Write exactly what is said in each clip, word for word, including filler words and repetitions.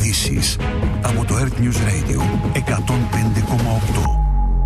ειδήσεις από το Earth News Radio εκατόν πέντε κόμμα οκτώ.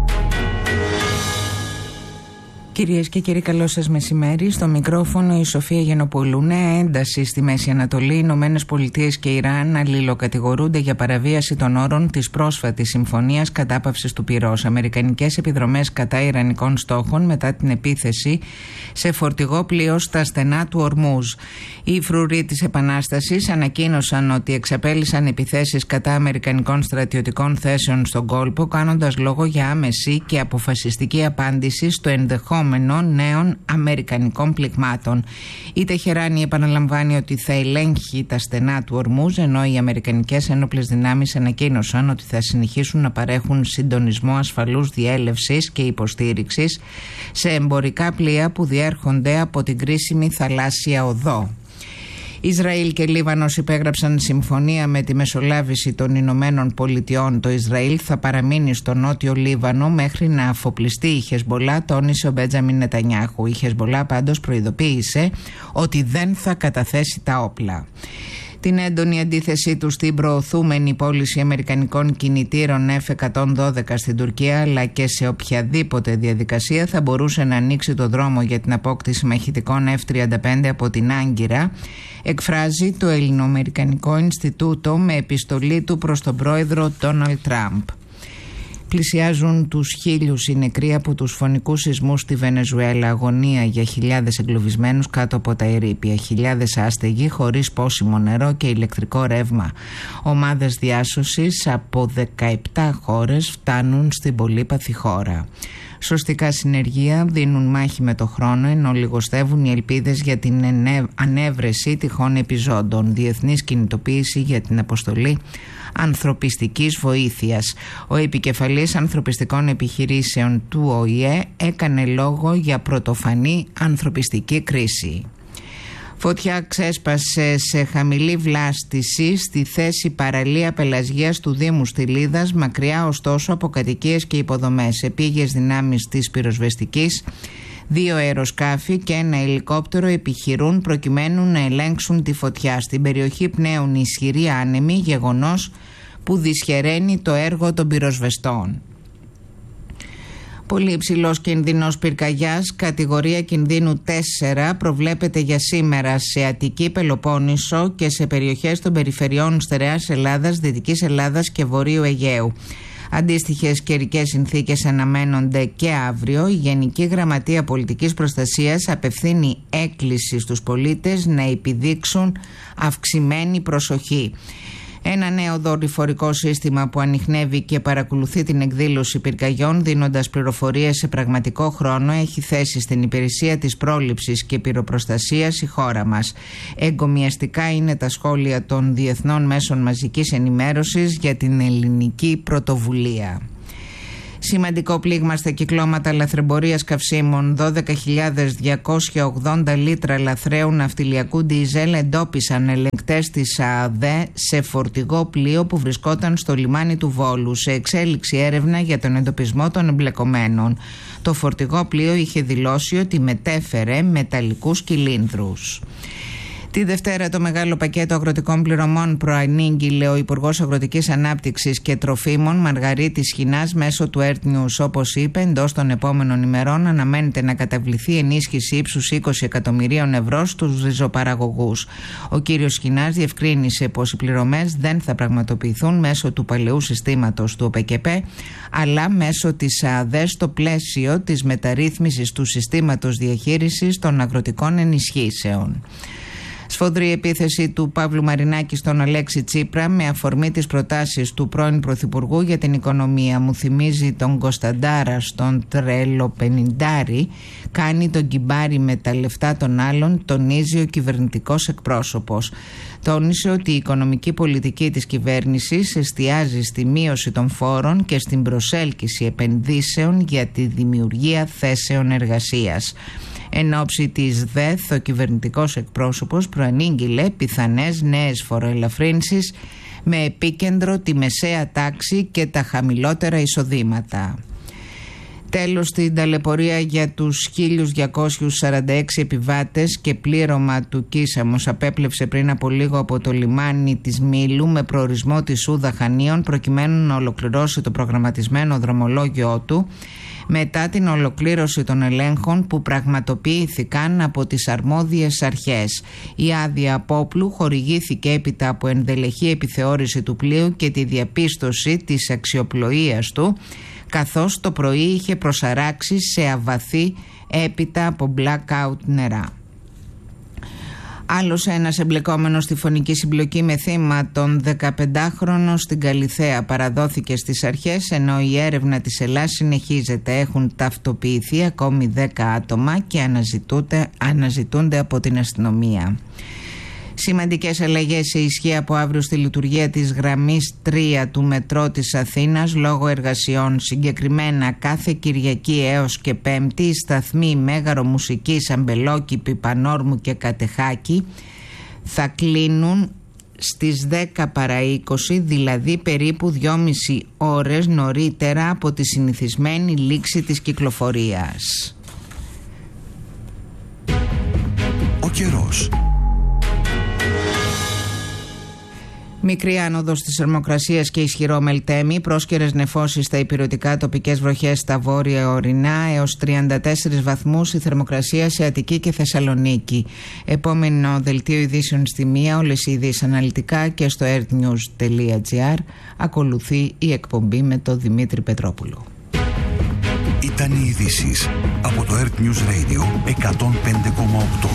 Κυρίες και κύριοι, καλό σας μεσημέρι. Στο μικρόφωνο η Σοφία Γενοπούλου. Νέα ένταση στη Μέση Ανατολή. Οι Ηνωμένες Πολιτείες και Ιράν αλληλοκατηγορούνται για παραβίαση των όρων της πρόσφατης συμφωνίας κατάπαυσης του πυρός. Αμερικανικές επιδρομές κατά ιρανικών στόχων μετά την επίθεση σε φορτηγό πλοίο στα στενά του Ορμούζ. Οι φρουροί της Επανάστασης ανακοίνωσαν ότι εξαπέλυσαν επιθέσεις κατά αμερικανικών στρατιωτικών θέσεων στον κόλπο, κάνοντας λόγο για άμεση και αποφασιστική απάντηση στο ενδεχόμενο νέων αμερικανικών πληγμάτων. Η Τεχεράνη επαναλαμβάνει ότι θα ελέγχει τα στενά του Ορμούζ, ενώ οι αμερικανικές ένοπλες δυνάμεις ανακοίνωσαν ότι θα συνεχίσουν να παρέχουν συντονισμό ασφαλούς διέλευσης και υποστήριξης σε εμπορικά πλοία που διέρχονται από την κρίσιμη θαλάσσια οδό. Ισραήλ και Λίβανος υπέγραψαν συμφωνία με τη μεσολάβηση των Ηνωμένων Πολιτειών. Το Ισραήλ θα παραμείνει στο νότιο Λίβανο μέχρι να αφοπλιστεί η Χεσμπολά, τόνισε ο Μπέντζαμιν Νετανιάχου. Η Χεσμπολά πάντως προειδοποίησε ότι δεν θα καταθέσει τα όπλα. Την έντονη αντίθεσή του στην προωθούμενη πώληση αμερικανικών κινητήρων εφ εκατόν δώδεκα στην Τουρκία, αλλά και σε οποιαδήποτε διαδικασία θα μπορούσε να ανοίξει το δρόμο για την απόκτηση μαχητικών εφ τριάντα πέντε από την Άγκυρα, εκφράζει το Ελληνοαμερικανικό Ινστιτούτο με επιστολή του προς τον πρόεδρο Ντόναλντ Τραμπ. Πλησιάζουν τους χίλιους οι νεκροί από τους φωνικούς σεισμούς στη Βενεζουέλα. Αγωνία για χιλιάδες εγκλωβισμένους κάτω από τα ερείπια. Χιλιάδες άστεγοι χωρίς πόσιμο νερό και ηλεκτρικό ρεύμα. Ομάδες διάσωσης από δεκαεπτά χώρες φτάνουν στην πολύπαθη χώρα. Σωστικά συνεργεία δίνουν μάχη με το χρόνο, ενώ λιγοστεύουν οι ελπίδες για την ανέβρεση τυχόν επιζώντων. Διεθνής κινητοποίηση για την αποστολή ανθρωπιστικής βοήθειας. Ο επικεφαλής ανθρωπιστικών επιχειρήσεων του Ο Η Ε έκανε λόγο για πρωτοφανή ανθρωπιστική κρίση. Φωτιά ξέσπασε σε χαμηλή βλάστηση στη θέση παραλία πελαγείας του Δήμου Στυλίδας, μακριά ωστόσο από κατοικίες και υποδομές. Επίγειες δυνάμεις της πυροσβεστικής, δύο αεροσκάφη και ένα ελικόπτερο επιχειρούν προκειμένου να ελέγξουν τη φωτιά. Στην περιοχή πνέουν ισχυροί άνεμοι, γεγονός που δυσχεραίνει το έργο των πυροσβεστών. Πολύ υψηλός κινδυνός πυρκαγιάς, κατηγορία κινδύνου τέσσερα, προβλέπεται για σήμερα σε Αττική, Πελοπόννησο και σε περιοχές των περιφερειών Στερεάς Ελλάδας, Δυτικής Ελλάδας και Βορείου Αιγαίου. Αντίστοιχες καιρικές συνθήκες αναμένονται και αύριο. Η Γενική Γραμματεία Πολιτικής Προστασίας απευθύνει έκκληση στους πολίτες να επιδείξουν αυξημένη προσοχή. Ένα νέο δορυφορικό σύστημα που ανιχνεύει και παρακολουθεί την εκδήλωση πυρκαγιών, δίνοντας πληροφορίες σε πραγματικό χρόνο, έχει θέσει στην υπηρεσία της πρόληψης και πυροπροστασίας η χώρα μας. Εγκομιαστικά είναι τα σχόλια των διεθνών μέσων μαζικής ενημέρωσης για την ελληνική πρωτοβουλία. Σημαντικό πλήγμα στα κυκλώματα λαθρεμπορίας καυσίμων. δώδεκα χιλιάδες διακόσια ογδόντα λίτρα λαθρέου ναυτιλιακού ντίζελ εντόπισαν ελεγκτές της ΑΑΔΕ σε φορτηγό πλοίο που βρισκόταν στο λιμάνι του Βόλου, σε εξέλιξη έρευνα για τον εντοπισμό των εμπλεκομένων. Το φορτηγό πλοίο είχε δηλώσει ότι μετέφερε μεταλλικούς κυλίνδρους. Τη Δευτέρα το μεγάλο πακέτο αγροτικών πληρωμών προανήγγειλε ο Υπουργός Αγροτικής Ανάπτυξης και Τροφίμων Μαργαρίτης Σχοινάς μέσω του Earth News. Όπως είπε, εντός των επόμενων ημερών αναμένεται να καταβληθεί ενίσχυση ύψους είκοσι εκατομμυρίων ευρώ στους ριζοπαραγωγούς. Ο κύριος Σχοινάς διευκρίνησε πως οι πληρωμές δεν θα πραγματοποιηθούν μέσω του παλαιού συστήματος του ΟΠΕΚΕΠΕ, αλλά μέσω της ΑΑΔΕ στο πλαίσιο της μεταρρύθμισης του συστήματος διαχείρισης των αγροτικών ενισχύσεων. Σφοδρή επίθεση του Παύλου Μαρινάκη στον Αλέξη Τσίπρα με αφορμή τις προτάσεις του πρώην Πρωθυπουργού για την οικονομία. Μου θυμίζει τον Κωνσταντάρα στον τρελοπενιντάρι, κάνει τον κυμπάρι με τα λεφτά των άλλων, τονίζει ο κυβερνητικός εκπρόσωπος. Τόνισε ότι η οικονομική πολιτική της κυβέρνησης εστιάζει στη μείωση των φόρων και στην προσέλκυση επενδύσεων για τη δημιουργία θέσεων εργασίας. Εν όψη της ΔΕΘ, ο κυβερνητικός εκπρόσωπος προανήγγειλε πιθανές νέες φοροελαφρύνσεις με επίκεντρο τη μεσαία τάξη και τα χαμηλότερα εισοδήματα. Τέλος στην ταλαιπωρία για τους χίλια διακόσιους σαράντα έξι επιβάτες και πλήρωμα του Κίσαμος απέπλευσε πριν από λίγο από το λιμάνι της Μήλου με προορισμό της Σούδα Χανίων προκειμένου να ολοκληρώσει το προγραμματισμένο δρομολόγιο του μετά την ολοκλήρωση των ελέγχων που πραγματοποιήθηκαν από τις αρμόδιες αρχές. Η άδεια απόπλου χορηγήθηκε έπειτα από ενδελεχή επιθεώρηση του πλοίου και τη διαπίστωση της αξιοπλοείας του, καθώς το πρωί είχε προσαράξει σε αβαθή έπειτα από blackout νερά. Άλλος ένας εμπλεκόμενος στη φωνική συμπλοκή με θύμα τον δεκαπεντάχρονο στην Καλιθέα παραδόθηκε στις αρχές, ενώ η έρευνα της Ελλάς συνεχίζεται. Έχουν ταυτοποιηθεί ακόμη δέκα άτομα και αναζητούνται, αναζητούνται από την αστυνομία. Σημαντικές αλλαγές σε ισχύ από αύριο στη λειτουργία της γραμμής τρία του μετρό της Αθήνας λόγω εργασιών. Συγκεκριμένα κάθε Κυριακή έως και Πέμπτη οι σταθμοί Μέγαρο Μουσικής, Αμπελόκηπη, Πανόρμου και Κατεχάκη θα κλείνουν στις δέκα παρά είκοσι, δηλαδή περίπου δυόμιση ώρες νωρίτερα από τη συνηθισμένη λήξη της κυκλοφορίας. Ο καιρός. Μικρή άνοδος της θερμοκρασίας και ισχυρό μελτέμι, πρόσκαιρες νεφώσεις στα ηπειρωτικά, τοπικές βροχές στα βόρεια ορεινά, έως τριάντα τέσσερις βαθμούς η θερμοκρασία σε Αττική και Θεσσαλονίκη. Επόμενο δελτίο ειδήσεων στη μία, όλες οι ειδήσεις αναλυτικά και στο earthnews τελεία gr. Ακολουθεί η εκπομπή με τον Δημήτρη Πετρόπουλο. Ήταν οι ειδήσεις από το Earth News Radio εκατόν πέντε κόμμα οκτώ.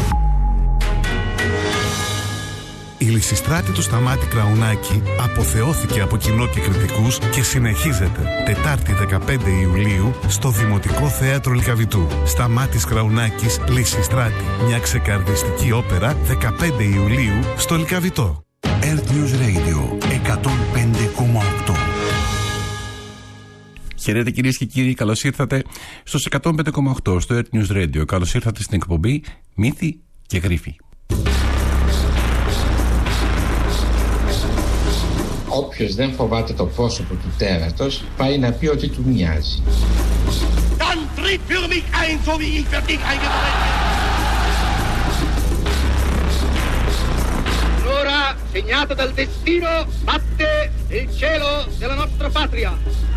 Η Λυσιστράτη του Σταμάτη Κραουνάκη αποθεώθηκε από κοινό και κριτικούς και συνεχίζεται Τετάρτη δεκαπέντε Ιουλίου στο Δημοτικό Θέατρο Λυκαβητού. Σταμάτης Κραουνάκης, Λυσιστράτη. Μια ξεκαρδιστική όπερα δεκαπέντε Ιουλίου στο Λυκαβητό. Earth News Radio εκατόν πέντε κόμμα οκτώ. Χαίρετε κυρίες και κύριοι, καλώς ήρθατε στους εκατόν πέντε κόμμα οκτώ στο Earth News Radio. Καλώς ήρθατε στην εκπομπή Μύθοι και Γρίφοι. Όποιος δεν φοβάται το πρόσωπο του τέρατος, πάει να πει ότι του μοιάζει. Ora, segnato dal destino, batte il cielo della nostra patria.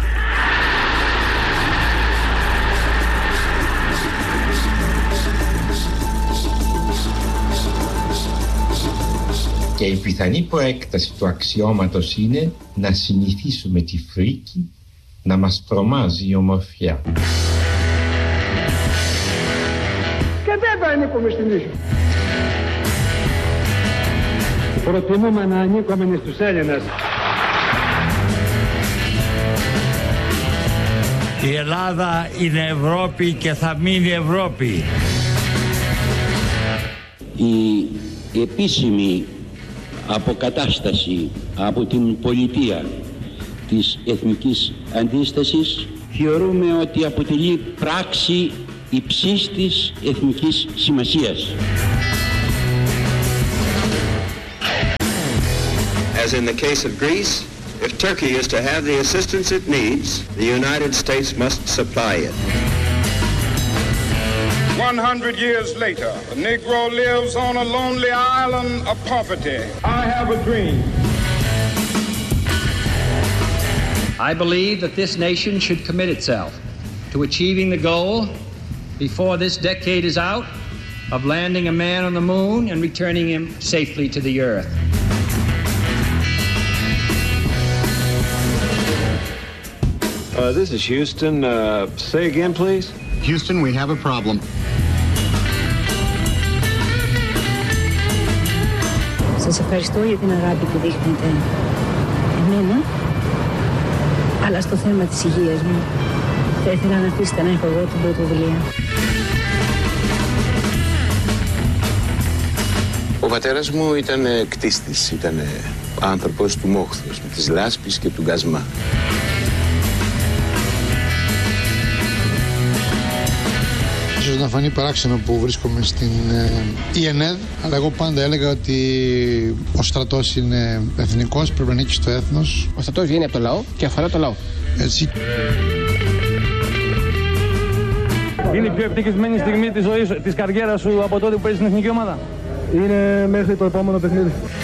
Και η πιθανή προέκταση του αξιώματος είναι να συνηθίσουμε τη φρίκη να μας τρομάζει η ομορφιά. Και δεν το ανήκουμε στην ίσο. Προτιμούμε να ανήκουμε στους Έλληνες. Η Ελλάδα είναι Ευρώπη και θα μείνει Ευρώπη. Η επίσημη αποκατάσταση από την πολιτεία της εθνικής αντίστασης θεωρούμε ότι αποτελεί πράξη υψής της εθνικής σημασίας. As in the case of Greece, if Turkey is to have the assistance it needs, the United States must supply it. One hundred years later, the Negro lives on a lonely island of poverty. I have a dream. I believe that this nation should commit itself to achieving the goal before this decade is out of landing a man on the moon and returning him safely to the earth. Uh, this is Houston. Uh, say again, please. Houston, we have a problem. Σας ευχαριστώ για την αγάπη που δείχνετε εμένα, αλλά στο θέμα της υγείας μου θα ήθελα να αφήσετε να έχω εγώ την πρωτοβουλία. Ο πατέρας μου ήταν κτίστης, ήταν άνθρωπος του μόχθους, της λάσπης και του γκασμά. Ίσως να φανεί παράξενο που βρίσκομαι στην ε, ΕΝΕΔ, αλλά εγώ πάντα έλεγα ότι ο στρατός είναι εθνικός, πρέπει να ανήκει στο έθνος. Ο στρατός βγαίνει από το λαό και αφορά το λαό. Έτσι. Είναι η πιο ευτυχισμένη στιγμή της ζωής, της καριέρας σου από τότε που παίζεις στην εθνική ομάδα? Είναι μέχρι το επόμενο παιχνίδι.